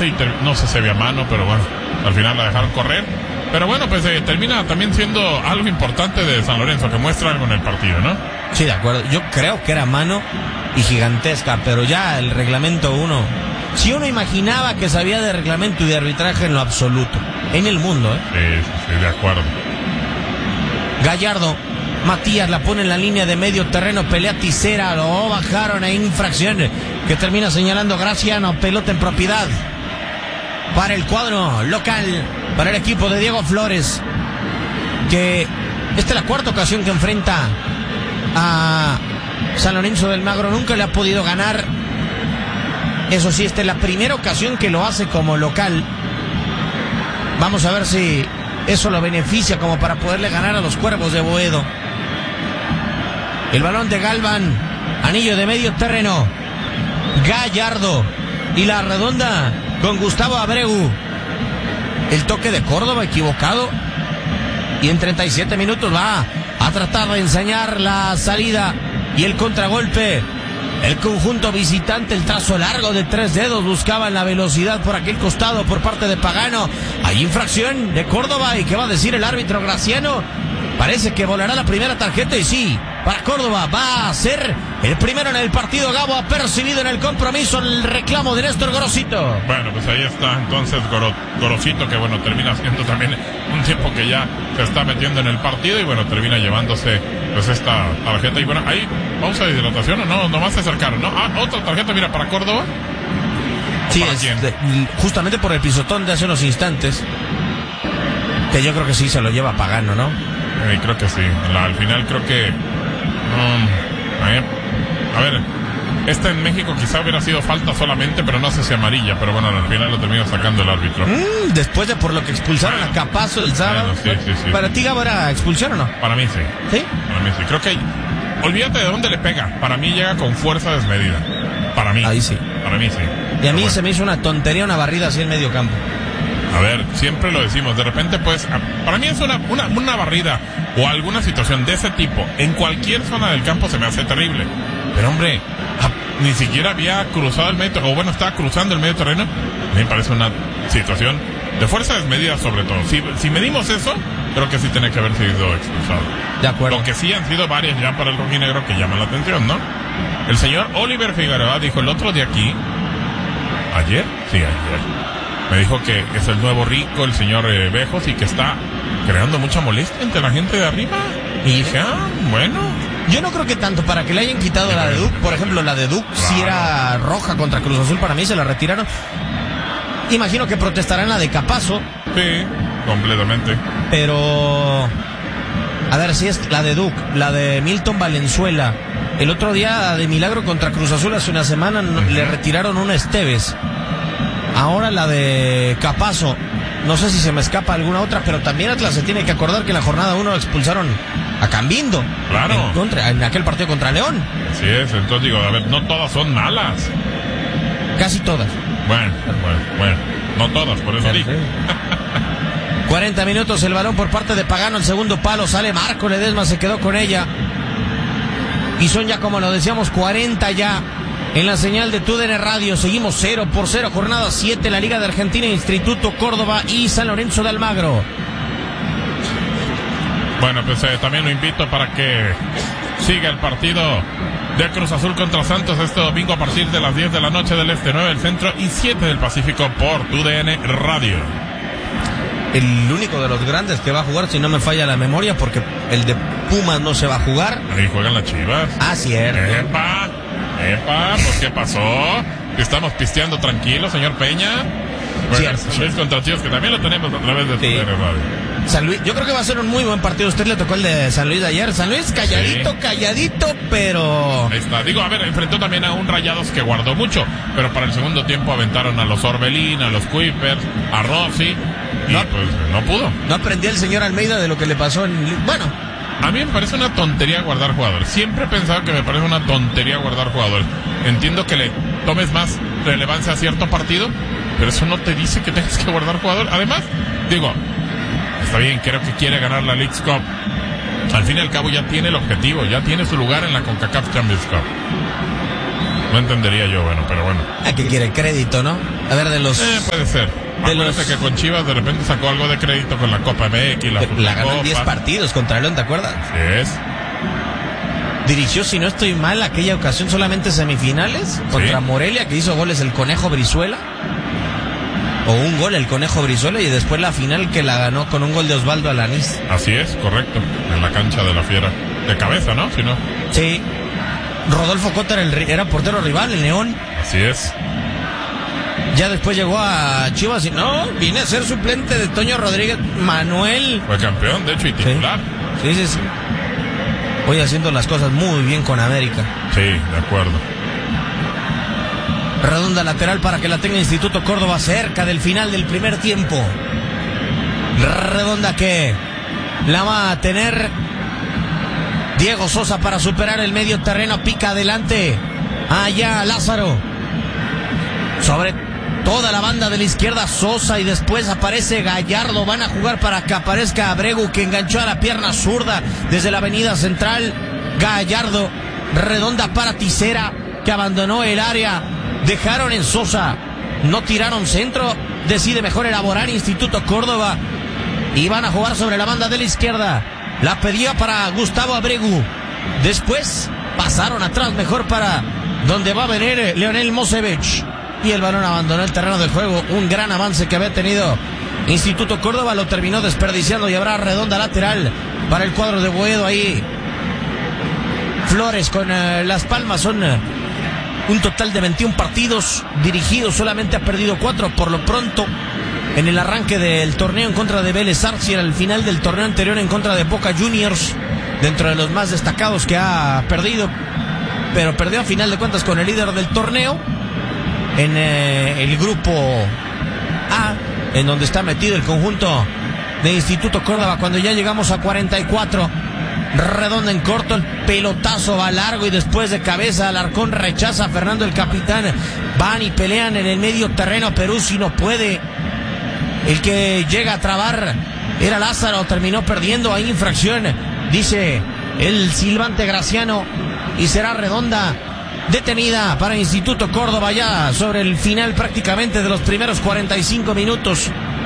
avance y no sé si había mano, pero bueno, al final la dejaron correr. Pero bueno, pues termina también siendo algo importante de San Lorenzo, que muestra algo en el partido, ¿no? Sí, de acuerdo. Yo creo que era mano y gigantesca, pero ya el reglamento si uno imaginaba que sabía de reglamento y de arbitraje en lo absoluto, en el mundo, Sí, de acuerdo. Gallardo, Matías la pone en la línea de medio terreno, pelea Tisera, lo bajaron a infracción, que termina señalando Graciano, pelota en propiedad para el cuadro local, para el equipo de Diego Flores, que esta es la cuarta ocasión que enfrenta a San Lorenzo del Magro, nunca le ha podido ganar. Eso sí, esta es la primera ocasión que lo hace como local. Vamos a ver si eso lo beneficia como para poderle ganar a los Cuervos de Boedo. El balón de Galván, anillo de medio terreno, Gallardo, y la redonda con Gustavo Abreu. El toque de Córdoba equivocado, y en 37 minutos va a tratar de enseñar la salida y el contragolpe. El conjunto visitante, el trazo largo de 3 dedos, buscaban la velocidad por aquel costado por parte de Pagano. Hay infracción de Córdoba, y ¿qué va a decir el árbitro Graciano? Parece que volará la primera tarjeta, y sí, para Córdoba va a ser el primero en el partido. Gabo ha percibido en el compromiso el reclamo de Néstor Gorosito. Bueno, pues ahí está entonces Gorosito, que bueno, termina siendo también un tiempo que ya se está metiendo en el partido, y bueno, termina llevándose pues esta tarjeta. Y bueno, ahí pausa de hidratación, o no, nomás se acercaron, ¿no? Otra tarjeta, mira, para Córdoba. Sí, justamente por el pisotón de hace unos instantes, que yo creo que sí se lo lleva Pagano, ¿no? Creo que sí. Al final creo que a ver, esta en México quizá hubiera sido falta solamente, pero no sé si amarilla, pero bueno, al final lo termina sacando el árbitro. Después de por lo que expulsaron a Capazo el sábado. Sí. ¿Para ti, Gabo, era expulsión o no? Para mí sí. ¿Sí? Para mí sí. Creo que olvídate de dónde le pega. Para mí llega con fuerza desmedida. Para mí. Ahí sí. Para mí sí. Y a mí se me hizo una tontería, una barrida así en medio campo. A ver, siempre lo decimos, de repente pues, para mí es una barrida o alguna situación de ese tipo en cualquier zona del campo se me hace terrible. Pero hombre, ni siquiera había cruzado el medio, o bueno, estaba cruzando el medio terreno. Me parece una situación de fuerza desmedida sobre todo. Si medimos eso, creo que sí tiene que haber sido expulsado. De acuerdo. Lo que sí han sido varias ya para el rojinegro que llaman la atención, ¿no? El señor Oliver Figueroa dijo el otro día aquí, ayer, me dijo que es el nuevo rico, el señor Bejos, y que está creando mucha molestia entre la gente de arriba. Y dije, bueno. Yo no creo que tanto para que le hayan quitado la de Duc. Por ejemplo, la de Duc si era roja contra Cruz Azul, para mí se la retiraron. Imagino que protestarán la de Capazo. Sí, completamente. Pero a ver si es la de Duc, la de Milton Valenzuela. El otro día de milagro contra Cruz Azul hace una semana le retiraron una Esteves. Ahora la de Capazo, no sé si se me escapa alguna otra, pero también Atlas se tiene que acordar que en la jornada 1 expulsaron a Cambindo. Claro. En aquel partido contra León. Así es, entonces digo, a ver, no todas son malas. Casi todas. Bueno, no todas, por eso digo. 40 minutos el balón por parte de Pagano, el segundo palo, sale Marco Ledesma, se quedó con ella. Y son ya, como lo decíamos, 40 ya. En la señal de TUDN Radio seguimos 0-0, jornada 7, la Liga de Argentina, Instituto Córdoba y San Lorenzo de Almagro. Bueno, pues también lo invito para que siga el partido de Cruz Azul contra Santos este domingo a partir de las 10 de la noche del Este, 9 del Centro y 7 del Pacífico por TUDN Radio. El único de los grandes que va a jugar, si no me falla la memoria, porque el de Pumas no se va a jugar. Ahí juegan las Chivas. Ah, cierto. Epa, pues ¿qué pasó? Estamos pisteando tranquilos, señor Peña. Bueno, San Luis contra Chivas, que también lo tenemos a través de TUDN Radio. San Luis, yo creo que va a ser un muy buen partido. Usted le tocó el de San Luis de ayer. San Luis calladito, pero... Ahí está. Digo, a ver, enfrentó también a un Rayados que guardó mucho, pero para el segundo tiempo aventaron a los Orbelín, a los Kuipers, a Rossi, y pues no pudo. No aprendió el señor Almeida de lo que le pasó en... Bueno, a mí me parece una tontería guardar jugadores. Siempre he pensado que me parece una tontería guardar jugadores. Entiendo que le tomes más relevancia a cierto partido, pero eso no te dice que tengas que guardar jugadores. Además, digo, está bien, creo que quiere ganar la Leagues Cup. Al fin y al cabo ya tiene el objetivo, ya tiene su lugar en la CONCACAF Champions Cup. No entendería yo, pero bueno. ¿Qué quiere? Crédito, ¿no? A ver, de los... Puede ser. Parece que con Chivas de repente sacó algo de crédito con la Copa MX y la ganó en 10 partidos contra León, ¿te acuerdas? Sí es. Dirigió, si no estoy mal, aquella ocasión solamente semifinales contra Morelia, que hizo goles el Conejo Brizuela. O un gol el Conejo Brizuela, y después la final que la ganó con un gol de Osvaldo Alanís. Así es, correcto. En la cancha de la Fiera. De cabeza, ¿no? Si no. Sí. Rodolfo Cota era portero rival, el León. Así es. Ya después llegó a Chivas y no, viene a ser suplente de Toño Rodríguez Manuel. Fue campeón, de hecho, y titular. Sí. Hoy haciendo las cosas muy bien con América. Sí, de acuerdo. Redonda lateral para que la tenga Instituto Córdoba cerca del final del primer tiempo. Redonda que la va a tener Diego Sosa para superar el medio terreno. Pica adelante. Allá Lázaro. Sobre toda la banda de la izquierda Sosa, y después aparece Gallardo. Van a jugar para que aparezca Abregu, que enganchó a la pierna zurda desde la avenida central. Gallardo. Redonda para Tisera, que abandonó el área. Dejaron en Sosa. No tiraron centro. Decide mejor elaborar Instituto Córdoba. Y van a jugar sobre la banda de la izquierda. La pedía para Gustavo Abregu. Después pasaron atrás mejor para donde va a venir Leonel Mosevich. Y el balón abandonó el terreno de juego. Un gran avance que había tenido Instituto Córdoba, lo terminó desperdiciando, y habrá redonda lateral para el cuadro de Boedo. Ahí Flores con Las Palmas. Son un total de 21 partidos dirigidos, solamente ha perdido 4 por lo pronto. En el arranque del torneo en contra de Vélez Arcia, al final del torneo anterior en contra de Boca Juniors, dentro de los más destacados que ha perdido, pero perdió a final de cuentas con el líder del torneo en el grupo A, en donde está metido el conjunto de Instituto Córdoba. Cuando ya llegamos a 44, redonda en corto, el pelotazo va largo y después de cabeza Alarcón rechaza a Fernando el capitán. Van y pelean en el medio terreno. Peruzzi no puede. El que llega a trabar era Lázaro, terminó perdiendo. Ahí infracción, dice el silbante Graciano, y será redonda detenida para Instituto Córdoba ya sobre el final prácticamente de los primeros 45 minutos.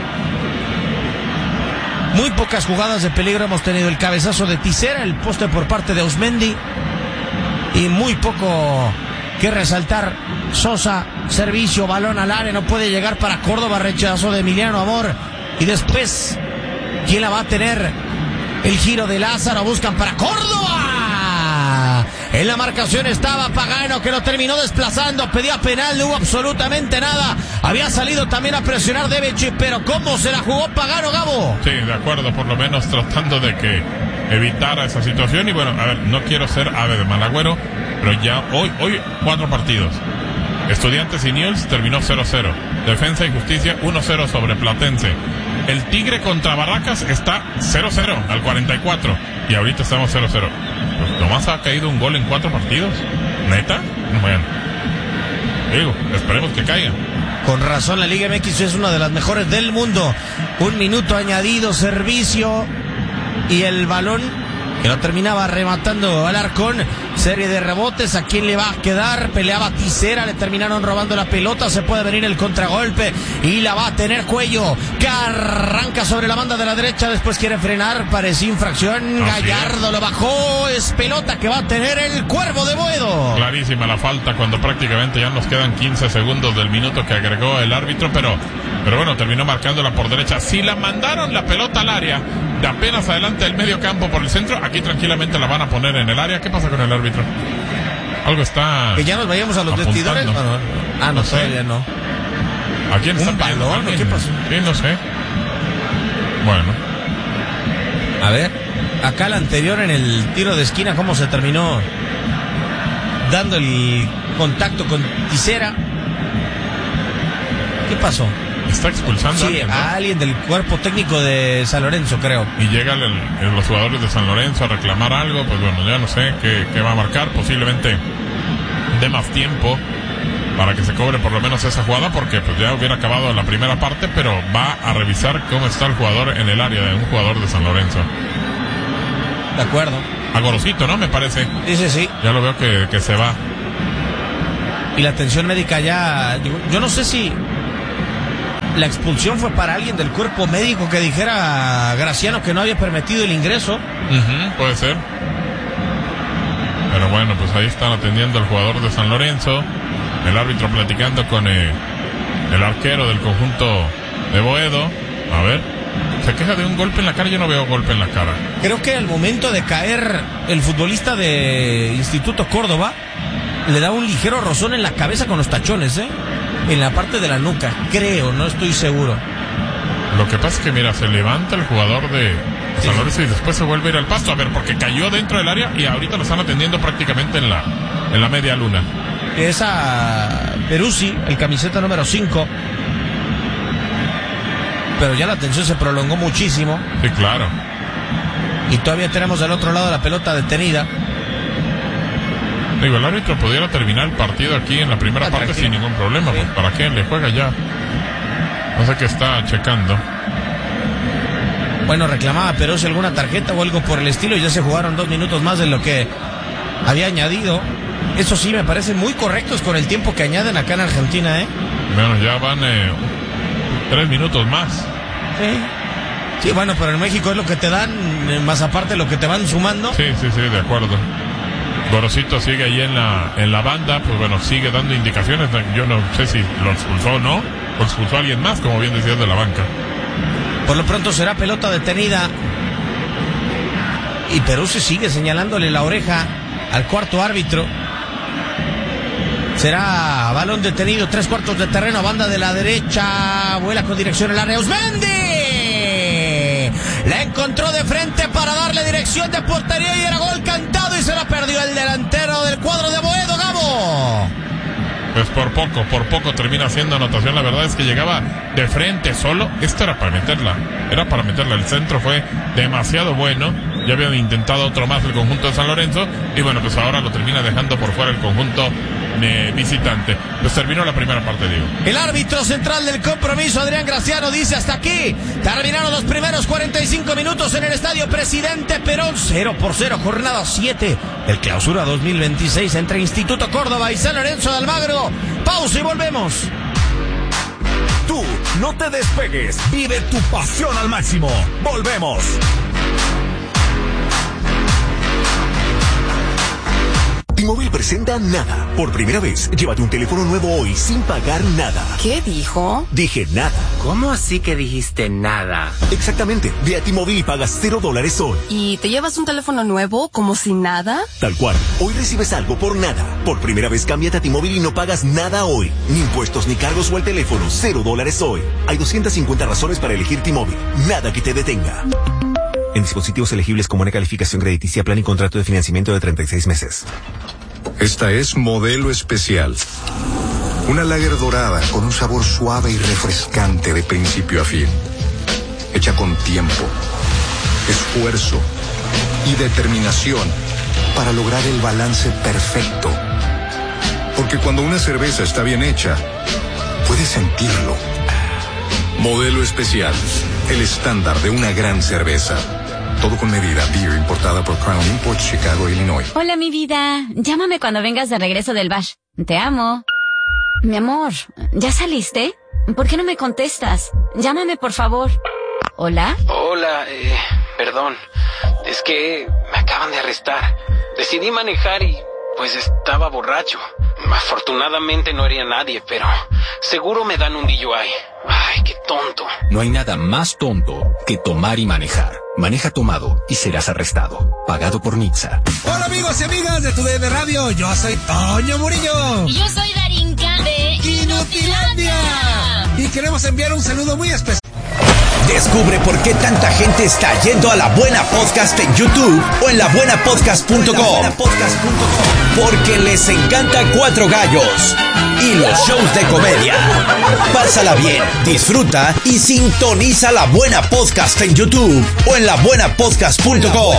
Muy pocas jugadas de peligro hemos tenido. El cabezazo de Tisera, el poste por parte de Ausmendi, y muy poco que resaltar. Sosa, servicio, balón al área, no puede llegar para Córdoba, rechazo de Emiliano Amor, y después, ¿quién la va a tener? El giro de Lázaro, buscan para Córdoba. En la marcación estaba Pagano, que lo terminó desplazando, pedía penal, no hubo absolutamente nada. Había salido también a presionar Devechi, pero ¿cómo se la jugó Pagano, Gabo? Sí, de acuerdo, por lo menos tratando de que evitara esa situación. Y bueno, a ver, no quiero ser ave de mal agüero, pero ya hoy 4 partidos. Estudiantes y Newell's terminó 0-0. Defensa y Justicia 1-0 sobre Platense. El Tigre contra Barracas está 0-0 al 44. Y ahorita estamos 0-0. Pues nomás ha caído un gol en 4 partidos. ¿Neta? Bueno. Digo, esperemos que caiga. Con razón, la Liga MX es una de las mejores del mundo. 1 minuto añadido, servicio, y el balón que lo terminaba rematando Alarcón. Serie de rebotes, ¿a quién le va a quedar? Peleaba Tisera, le terminaron robando la pelota. Se puede venir el contragolpe y la va a tener Cuello, que arranca sobre la banda de la derecha. Después quiere frenar, parecía infracción. Gallardo lo bajó, es pelota que va a tener el Cuervo de Boedo. Clarísima la falta cuando prácticamente ya nos quedan 15 segundos del minuto que agregó el árbitro, pero bueno, terminó marcándola por derecha. Si la mandaron la pelota al área, de apenas adelante del medio campo por el centro, aquí tranquilamente la van a poner en el área. ¿Qué pasa con el árbitro? Algo está... Que ya nos vayamos a los vestidores. No, todavía no. ¿A quién está pidiendo? ¿Un balón? ¿Qué pasó? Sí, no sé. Bueno. A ver, acá la anterior en el tiro de esquina, cómo se terminó dando el contacto con Tisera. ¿Qué pasó? Está expulsando a alguien, ¿no? A alguien del cuerpo técnico de San Lorenzo, creo. Y llegan los jugadores de San Lorenzo a reclamar algo. Pues bueno, ya no sé qué va a marcar. Posiblemente dé más tiempo para que se cobre por lo menos esa jugada, porque pues ya hubiera acabado la primera parte, pero va a revisar cómo está el jugador en el área de un jugador de San Lorenzo. De acuerdo. A Gorosito, ¿no? Me parece. Sí. Ya lo veo que se va. Y la atención médica ya... Yo no sé si la expulsión fue para alguien del cuerpo médico que dijera a Graciano que no había permitido el ingreso. Puede ser. Pero bueno, pues ahí están atendiendo al jugador de San Lorenzo. El árbitro platicando con el arquero del conjunto de Boedo. A ver, se queja de un golpe en la cara. Yo no veo golpe en la cara. Creo que al momento de caer el futbolista de Instituto Córdoba le da un ligero rozón en la cabeza con los tachones, en la parte de la nuca, creo, no estoy seguro. Lo que pasa es que, mira, se levanta el jugador de San Lorenzo y después se vuelve a ir al pasto. A ver, porque cayó dentro del área y ahorita lo están atendiendo prácticamente en la media luna. Es a Peruzzi, el camiseta número 5. Pero ya la tensión se prolongó muchísimo. Sí, claro. Y todavía tenemos del otro lado la pelota detenida. Digo, el árbitro pudiera terminar el partido aquí en la primera parte tranquilo, sin ningún problema. Sí. Pues, ¿para qué? Le juega ya. No sé qué está checando. Bueno, reclamaba Peruzzi alguna tarjeta o algo por el estilo. Y ya se jugaron 2 minutos más de lo que había añadido. Eso sí, me parecen muy correctos con el tiempo que añaden acá en Argentina, Bueno, ya van 3 minutos más. Sí, bueno, pero en México es lo que te dan, más aparte lo que te van sumando. Sí, de acuerdo. Gorosito sigue ahí en la banda, pues bueno, sigue dando indicaciones. Yo no sé si lo expulsó o no, o expulsó a alguien más, como bien decías, de la banca. Por lo pronto será pelota detenida. Y Peruzzi sigue señalándole la oreja al cuarto árbitro. Será balón detenido, 3/4 de terreno, banda de la derecha, vuela con dirección al área. Uzmendi la encontró de frente para darle dirección de portería y era gol cantado y se la perdió el delantero del cuadro de Boedo, Gabo. Pues por poco termina haciendo anotación. La verdad es que llegaba de frente solo. Esto era para meterla. El centro fue demasiado bueno. Ya habían intentado otro más el conjunto de San Lorenzo. Y bueno, pues ahora lo termina dejando por fuera el conjunto visitante. Pues terminó la primera parte, digo. El árbitro central del compromiso, Adrián Graciano, dice hasta aquí. Terminaron los primeros 45 minutos en el Estadio Presidente Perón. 0-0, jornada 7 del Clausura 2026 entre Instituto Córdoba y San Lorenzo de Almagro. Pausa y volvemos. Tú no te despegues, vive tu pasión al máximo. Volvemos. T-Mobile presenta Nada. Por primera vez, llévate un teléfono nuevo hoy sin pagar nada. ¿Qué dijo? Dije nada. ¿Cómo así que dijiste nada? Exactamente. Ve a T-Mobile y pagas $0 hoy. ¿Y te llevas un teléfono nuevo como si nada? Tal cual. Hoy recibes algo por nada. Por primera vez, cámbiate a T-Mobile y no pagas nada hoy. Ni impuestos, ni cargos o el teléfono. $0 hoy. Hay 250 razones para elegir T-Mobile. Nada que te detenga. En dispositivos elegibles con buena calificación crediticia, plan y contrato de financiamiento de 36 meses. Esta es Modelo Especial. Una lager dorada con un sabor suave y refrescante de principio a fin. Hecha con tiempo, esfuerzo y determinación para lograr el balance perfecto. Porque cuando una cerveza está bien hecha, puedes sentirlo. Modelo Especial, el estándar de una gran cerveza. Todo con medida. Beer importada por Crown Imports, Chicago, Illinois. Hola, mi vida. Llámame cuando vengas de regreso del bash. Te amo. Mi amor, ¿ya saliste? ¿Por qué no me contestas? Llámame, por favor. ¿Hola? Hola, perdón. Es que me acaban de arrestar. Decidí manejar y pues estaba borracho. Afortunadamente no hería a nadie, pero seguro me dan un DUI. Ay, qué tonto. No hay nada más tonto que tomar y manejar. Maneja tomado y serás arrestado. Pagado por Nixa. Hola amigos y amigas de tu DN Radio. Yo soy Toño Murillo. Y yo soy Darinka de Inutilandia. Y queremos enviar un saludo muy especial. Descubre por qué tanta gente está yendo a La Buena Podcast en YouTube o en labuenapodcast.com. Porque les encanta Cuatro Gallos y los shows de comedia. Pásala bien, disfruta y sintoniza La Buena Podcast en YouTube o en labuenapodcast.com.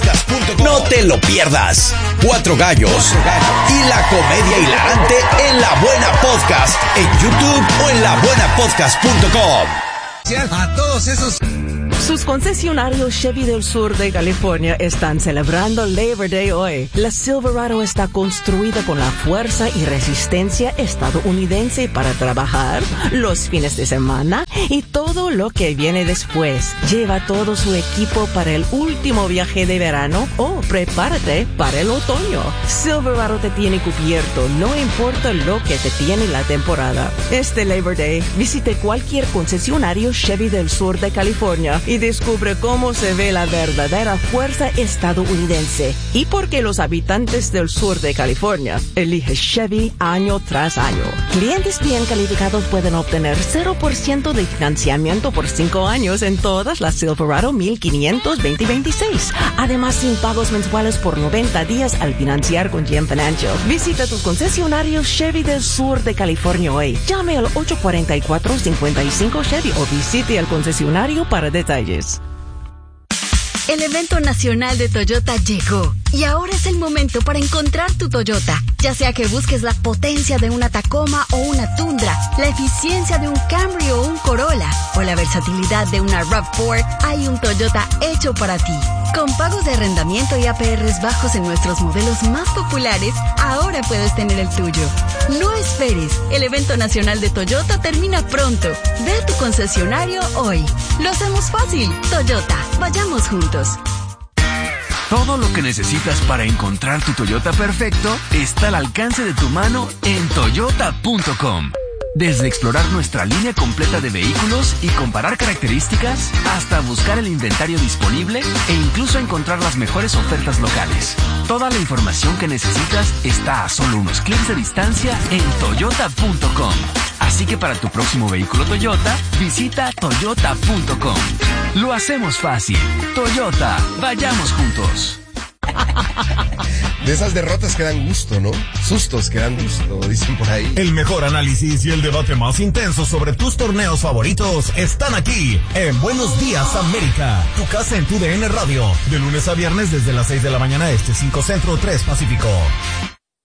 No te lo pierdas. Cuatro Gallos y la comedia hilarante en La Buena Podcast en YouTube o en labuenapodcast.com. A todos esos Sus concesionarios Chevy del sur de California están celebrando Labor Day hoy. La Silverado está construida con la fuerza y resistencia estadounidense para trabajar los fines de semana y todo lo que viene después. Lleva todo su equipo para el último viaje de verano o prepárate para el otoño. Silverado te tiene cubierto, no importa lo que te tiene la temporada. Este Labor Day, visite cualquier concesionario Chevy del sur de California y descubre cómo se ve la verdadera fuerza estadounidense y por qué los habitantes del sur de California eligen Chevy año tras año. Clientes bien calificados pueden obtener 0% de financiamiento por 5 años en todas las Silverado 1500 2026. Además, sin pagos mensuales por 90 días al financiar con GM Financial. Visita tus concesionarios Chevy del sur de California hoy. Llame al 844-55 Chevy o visite el concesionario para detalles. El evento nacional de Toyota llegó y ahora es el momento para encontrar tu Toyota. Ya sea que busques la potencia de una Tacoma o una Tundra, la eficiencia de un Camry o un Corolla, o la versatilidad de una RAV4, hay un Toyota hecho para ti. Con pagos de arrendamiento y APRs bajos en nuestros modelos más populares, ahora puedes tener el tuyo. No esperes, el evento nacional de Toyota termina pronto. Ve a tu concesionario hoy. Lo hacemos fácil. Toyota, vayamos juntos. Todo lo que necesitas para encontrar tu Toyota perfecto está al alcance de tu mano en toyota.com. Desde explorar nuestra línea completa de vehículos y comparar características, hasta buscar el inventario disponible e incluso encontrar las mejores ofertas locales. Toda la información que necesitas está a solo unos clics de distancia en toyota.com. Así que para tu próximo vehículo Toyota, visita toyota.com. Lo hacemos fácil. Toyota, vayamos juntos. De esas derrotas que dan gusto, ¿no? Sustos que dan gusto, dicen por ahí. El mejor análisis y el debate más intenso sobre tus torneos favoritos están aquí en Buenos Días América, tu casa en tu DN Radio, de lunes a viernes desde las 6 de la mañana 5 Centro, 3 Pacífico.